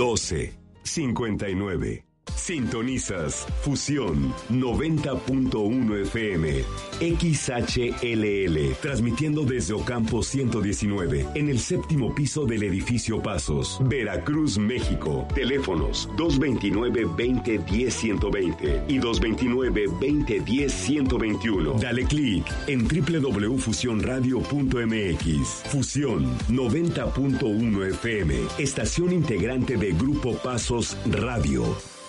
1259. Sintonizas Fusión 90.1 FM XHLL, transmitiendo desde Ocampo 119, en el séptimo piso del edificio Pasos, Veracruz, México. Teléfonos 229-2010-120 y 229-2010-121. Dale clic en www.fusionradio.mx. Fusión 90.1 FM, estación integrante de Grupo Pasos Radio.